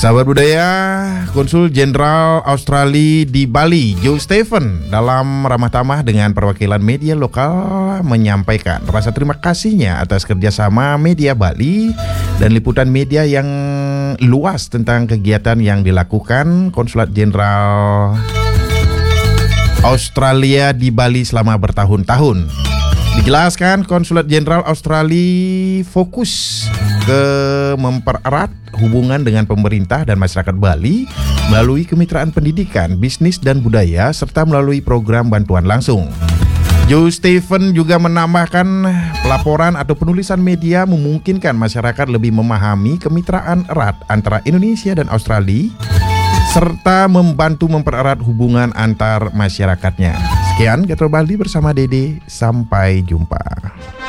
Sahabat budaya, Konsul Jenderal Australia di Bali, Joe Stephen, dalam ramah tamah dengan perwakilan media lokal menyampaikan rasa terima kasihnya atas kerjasama media Bali dan liputan media yang luas tentang kegiatan yang dilakukan Konsulat Jenderal Australia di Bali selama bertahun-tahun. Dijelaskan Konsulat Jenderal Australia fokus ke mempererat hubungan dengan pemerintah dan masyarakat Bali melalui kemitraan pendidikan, bisnis dan budaya serta melalui program bantuan langsung. Joe Stephen juga menambahkan pelaporan atau penulisan media memungkinkan masyarakat lebih memahami kemitraan erat antara Indonesia dan Australia serta membantu mempererat hubungan antar masyarakatnya. Sekian Getro Bali bersama Dede, sampai jumpa.